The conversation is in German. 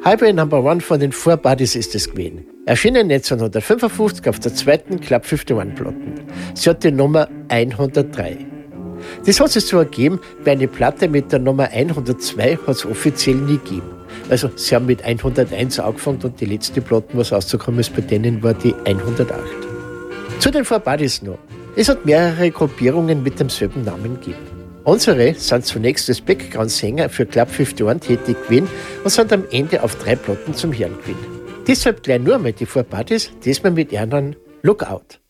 Highway Number 1 von den Four Buddies ist es gewesen. Erschienen 1955 auf der zweiten Club 51-Platten. Sie hat die Nummer 103. Das hat sich so ergeben, weil eine Platte mit der Nummer 102 hat es offiziell nie gegeben. Also sie haben mit 101 angefangen und die letzte Platte, was rausgekommen ist, bei denen war die 108. Zu den Four Buddies noch. Es hat mehrere Gruppierungen mit demselben Namen gegeben. Unsere sind zunächst als Background-Sänger für Club 51 tätig gewesen und sind am Ende auf 3 Platten zum Hören gewesen. Deshalb gleich nur einmal die Four Buddies, diesmal mit ihren Lookout.